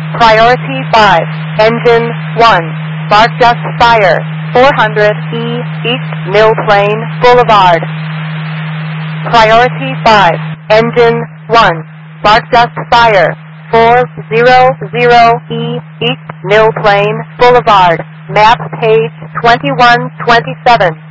Priority 5, Engine 1, Spark Just Fire, 400 E East Mill Plain Boulevard. Priority 5, Engine 1, Spark Just Fire, 400 E East Mill Plain Boulevard. Map page 2127.